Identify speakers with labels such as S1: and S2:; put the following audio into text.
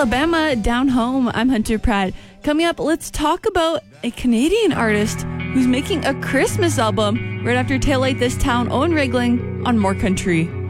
S1: Alabama, down home. I'm Hunter Pratt. Coming up, let's talk about a Canadian artist who's making a Christmas album right after Taillight This Town, Owen Regling on More Country.